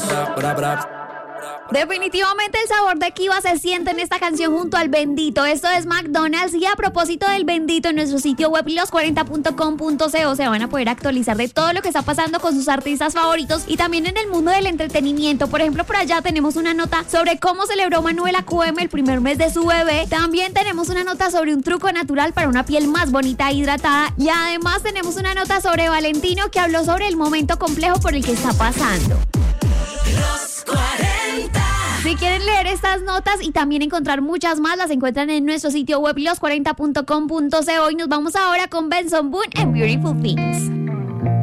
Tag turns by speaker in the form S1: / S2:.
S1: Definitivamente el sabor de Kiva se siente en esta canción junto al Bendito. Esto es McDonald's y a propósito del Bendito, en nuestro sitio web los40.com.co se van a poder actualizar de todo lo que está pasando con sus artistas favoritos y también en el mundo del entretenimiento. Por ejemplo, por allá tenemos una nota sobre cómo celebró Manuela QM el primer mes de su bebé. También tenemos una nota sobre un truco natural para una piel más bonita e hidratada. Y además tenemos una nota sobre Valentino, que habló sobre el momento complejo por el que está pasando.
S2: Los 40.
S1: Si quieren leer estas notas y también encontrar muchas más, las encuentran en nuestro sitio web los40.com.co y nos vamos ahora con Benson Boone en Beautiful Things.